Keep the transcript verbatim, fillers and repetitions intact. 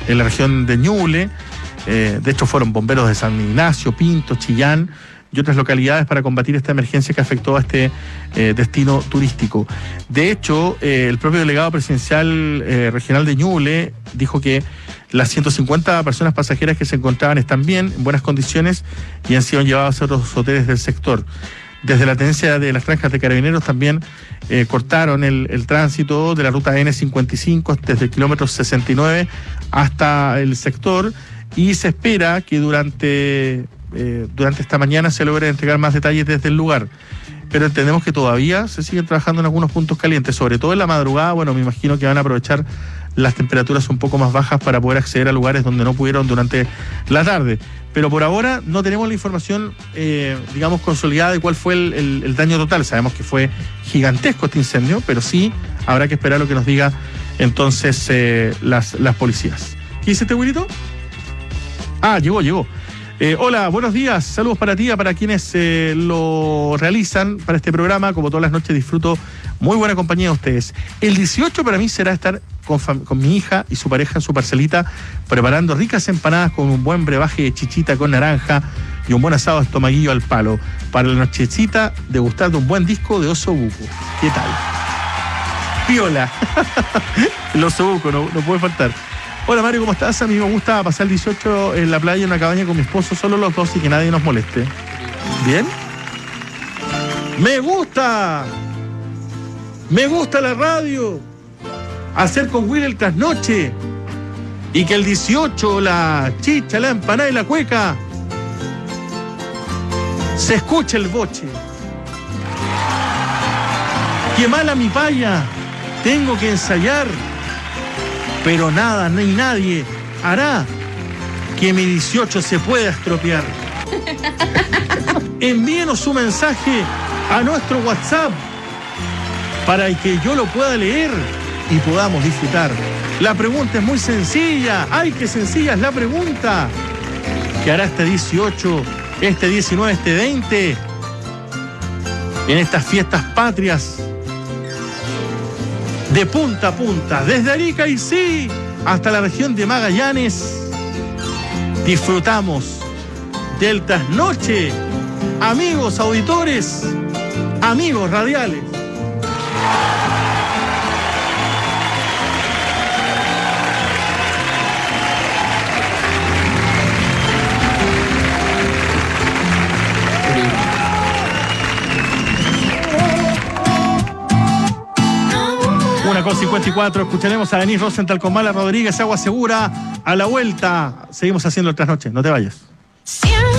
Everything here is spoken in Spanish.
en la región de Ñuble. Eh, de hecho, fueron bomberos de San Ignacio, Pinto, Chillán y otras localidades para combatir esta emergencia que afectó a este eh, destino turístico. De hecho, eh, el propio delegado presidencial eh, regional de Ñuble dijo que las ciento cincuenta personas pasajeras que se encontraban están bien, en buenas condiciones y han sido llevados a otros hoteles del sector. Desde la tenencia de las franjas de carabineros también eh, cortaron el, el tránsito de la ruta ene cincuenta y cinco desde el kilómetro sesenta y nueve hasta el sector, y se espera que durante, eh, durante esta mañana se logren entregar más detalles desde el lugar. Pero entendemos que todavía se siguen trabajando en algunos puntos calientes, sobre todo en la madrugada. Bueno, me imagino que van a aprovechar las temperaturas un poco más bajas para poder acceder a lugares donde no pudieron durante la tarde. Pero por ahora no tenemos la información, eh, digamos, consolidada de cuál fue el, el, el daño total. Sabemos que fue gigantesco este incendio, pero sí habrá que esperar lo que nos diga entonces eh, las, las policías. ¿Qué dice este güirito? Ah, llegó, llegó. Eh, hola, buenos días, saludos para ti, para quienes eh, lo realizan para este programa. Como todas las noches disfruto muy buena compañía de ustedes. El dieciocho para mí será estar con, con mi hija y su pareja en su parcelita preparando ricas empanadas con un buen brebaje de chichita con naranja y un buen asado de estomaguillo al palo. Para la nochecita, degustar de un buen disco de Oso Buco. ¿Qué tal? Piola. El Oso Buco, no, no puede faltar. Hola Mario, ¿cómo estás? A mí me gusta pasar el dieciocho en la playa, en una cabaña con mi esposo, solo los dos y que nadie nos moleste. ¿Bien? ¡Me gusta! ¡Me gusta la radio! Hacer con Will el trasnoche. Y que el dieciocho, la chicha, la empanada y la cueca, se escuche el boche. ¡Qué mala mi paya! Tengo que ensayar. Pero nada ni nadie hará que mi dieciocho se pueda estropear. Envíenos su mensaje a nuestro WhatsApp para que yo lo pueda leer y podamos disfrutar. La pregunta es muy sencilla. ¡Ay, qué sencilla es la pregunta! ¿Qué hará este dieciocho, este diecinueve, este veinte en estas fiestas patrias? De punta a punta, desde Arica y sí hasta la región de Magallanes, disfrutamos del trasnoche, amigos auditores, amigos radiales. Una con cincuenta y cuatro, escucharemos a Denise Rosenthal con Mala Rodríguez, Agua Segura. A la vuelta, seguimos haciendo el trasnoche, no te vayas.